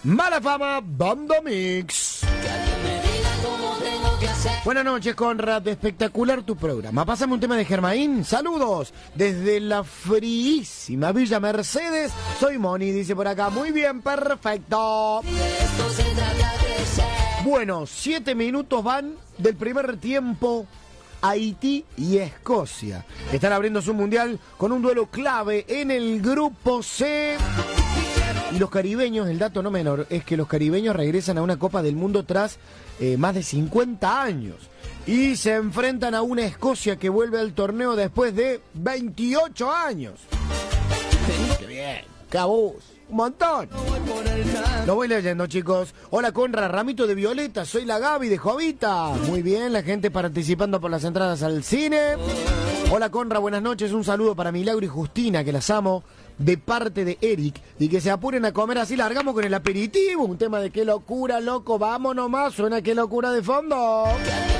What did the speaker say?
Mala Fama, Banda Mix. Buenas noches, Conrad. Espectacular tu programa. Pásame un tema de Germain. Saludos desde la fríísima Villa Mercedes. Soy Moni, dice por acá. Muy bien, perfecto. Bueno, 7 minutos van del primer tiempo. Haití y Escocia están abriendo su mundial con un duelo clave en el grupo C. Y los caribeños, el dato no menor, es que los caribeños regresan a una Copa del Mundo tras más de 50 años. Y se enfrentan a una Escocia que vuelve al torneo después de 28 años. ¡Qué bien! ¡Cabuz! ¡Un montón! Lo voy leyendo, chicos. Hola, Conra, ramito de violeta. Soy la Gaby de Jovita. Muy bien, la gente participando por las entradas al cine. Hola, Conra, buenas noches. Un saludo para Milagro y Justina, que las amo, de parte de Eric. Y que se apuren a comer, así largamos con el aperitivo. Un tema de qué locura, loco. Vamos nomás, suena qué locura de fondo.